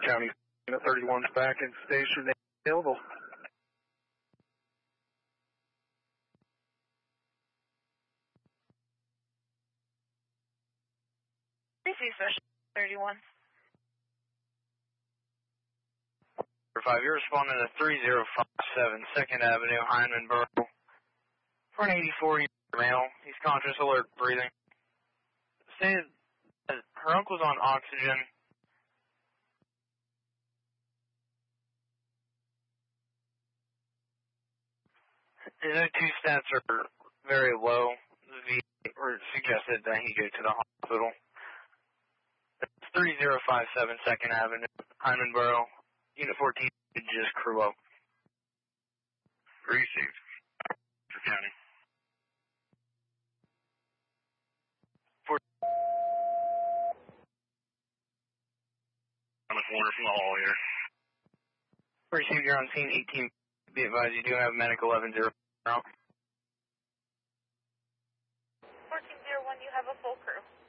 County 31's back in station available. Safety Special 31. 5, you're responding to 3057 2nd Avenue, Hymanboro. For an 84-year male, he's conscious, alert, breathing. Stated that her uncle's on oxygen. His O2 stats are very low. Or suggested that he go to the hospital. It's 3057 2nd Avenue, Hymanboro. Unit 14, just crew up. Received. For county. I'm a corner from the hall here. Received, you're on scene 18. Be advised, you do have medic 11-0 out. 1401, you have a full crew.